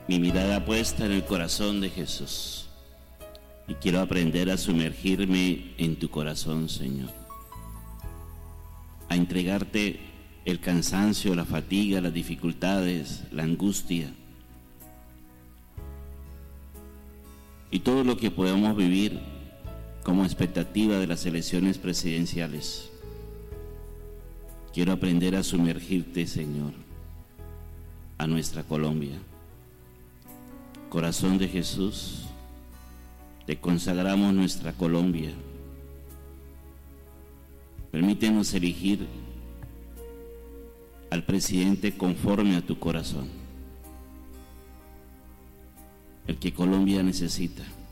mi mirada puesta en el corazón de Jesús y quiero aprender a sumergirme en tu corazón, Señor, a entregarte el cansancio, la fatiga, las dificultades, la angustia y todo lo que podamos vivir como expectativa de las elecciones presidenciales. Quiero aprender a sumergirte, Señor, a nuestra Colombia. Corazón de Jesús, te consagramos nuestra Colombia. Permítenos elegir al presidente conforme a tu corazón, el que Colombia necesita.